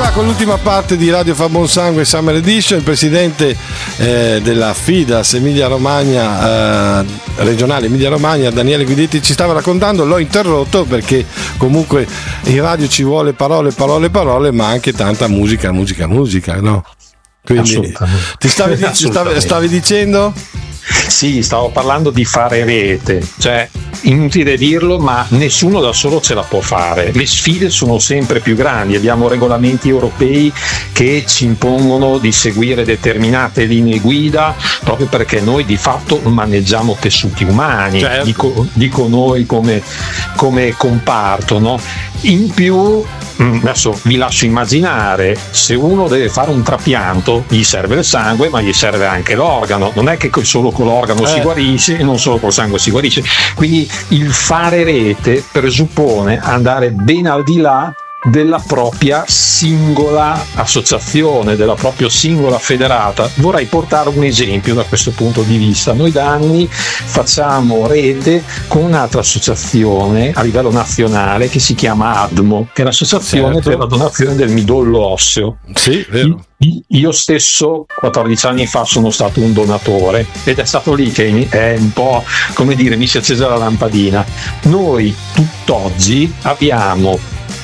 qua con l'ultima parte di Radio Fa Buon Sangue Summer Edition. Il presidente della FIDAS Emilia Romagna, regionale Emilia Romagna, Daniele Guidetti, ci stava raccontando. L'ho interrotto perché comunque in radio ci vuole parole, ma anche tanta musica, no? Quindi ti stavi dicendo? Sì, stavo parlando di fare rete, cioè inutile dirlo, ma nessuno da solo ce la può fare. Le sfide sono sempre più grandi, abbiamo regolamenti europei che ci impongono di seguire determinate linee guida proprio perché noi di fatto maneggiamo tessuti umani, certo. dico noi come comparto, no? In più, adesso vi lascio immaginare, se uno deve fare un trapianto gli serve il sangue ma gli serve anche l'organo, non è che solo con l'organo si guarisce e non solo col sangue si guarisce, quindi il fare rete presuppone andare ben al di là della propria singola associazione, della propria singola federata. Vorrei portare un esempio da questo punto di vista. Noi da anni facciamo rete con un'altra associazione a livello nazionale che si chiama ADMO, che è l'associazione per la donazione del midollo osseo. Sì, vero. Io stesso 14 anni fa sono stato un donatore ed è stato lì che è un po', come dire, mi si è accesa la lampadina. Noi tutt'oggi abbiamo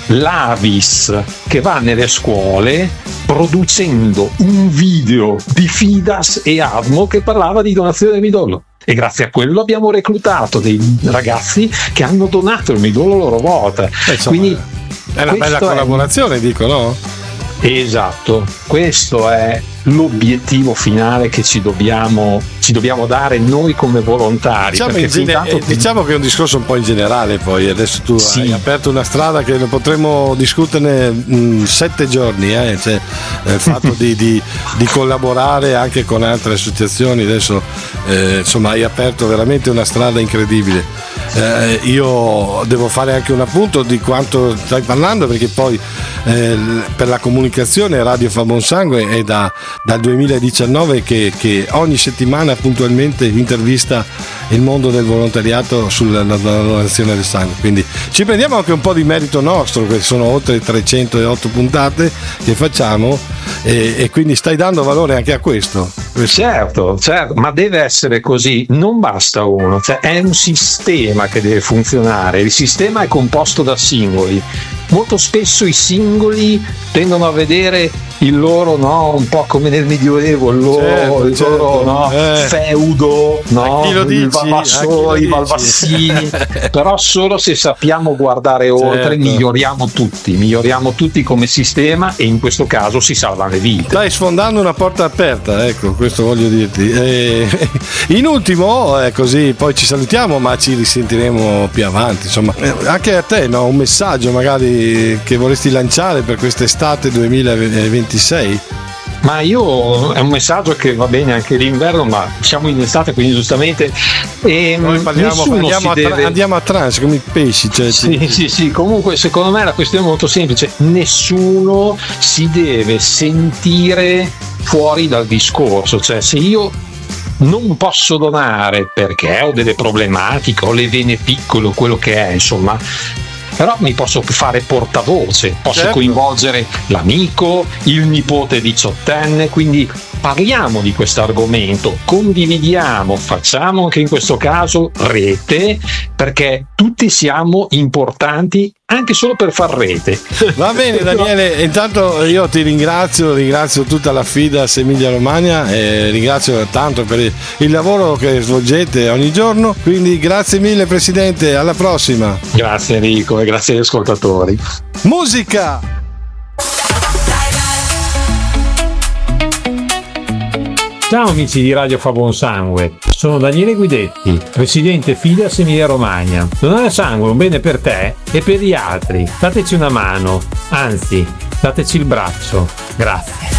l'Avis che va nelle scuole producendo un video di FIDAS e ADMO che parlava di donazione del midollo, e grazie a quello abbiamo reclutato dei ragazzi che hanno donato il midollo a loro volta. Quindi è una bella collaborazione, dico, no? Esatto, questo è l'obiettivo finale che ci dobbiamo dare noi come volontari. Diciamo che è un discorso un po' in generale, poi adesso tu hai aperto una strada che potremmo discuterne 7 giorni, cioè, il fatto di collaborare anche con altre associazioni. Adesso insomma hai aperto veramente una strada incredibile. Io devo fare anche un appunto di quanto stai parlando, perché poi per la comunicazione Radio Fa Buon Sangue è dal 2019 che ogni settimana puntualmente intervista il mondo del volontariato sulla donazione del sangue, quindi ci prendiamo anche un po' di merito nostro, che sono oltre 308 puntate che facciamo, e quindi stai dando valore anche a questo. Certo, ma deve essere così, non basta uno, cioè è un sistema che deve funzionare. Il sistema è composto da singoli. Molto spesso i singoli tendono a vedere il loro, no, un po' come nel Medioevo, il loro no, feudo, no, i Valvassini, però solo se sappiamo guardare oltre miglioriamo tutti come sistema, e in questo caso si salvano le vite. Stai sfondando una porta aperta, ecco, questo voglio dirti. In ultimo, così poi ci salutiamo, ma ci risentiremo più avanti, insomma, anche a te, no, un messaggio magari che vorresti lanciare per quest'estate 2026? Ma è un messaggio che va bene anche l'inverno, ma siamo in estate, quindi giustamente noi andiamo a trance come i pesci, cioè, sì, comunque secondo me la questione è molto semplice: nessuno si deve sentire fuori dal discorso, cioè se io non posso donare perché ho delle problematiche, ho le vene piccole o quello che è, insomma, però mi posso fare portavoce, posso coinvolgere l'amico, il nipote 18enne, quindi parliamo di questo argomento, condividiamo, facciamo anche in questo caso rete, perché tutti siamo importanti anche solo per far rete. Va bene Daniele, intanto io ti ringrazio tutta la FIDAS Emilia Romagna, e ringrazio tanto per il lavoro che svolgete ogni giorno, quindi grazie mille Presidente, alla prossima. Grazie Enrico e grazie agli ascoltatori. Musica! Ciao amici di Radio Fa Buon Sangue, sono Daniele Guidetti, presidente FIDAS Emilia Romagna. Donare sangue è un bene per te e per gli altri. Dateci una mano, anzi, dateci il braccio. Grazie.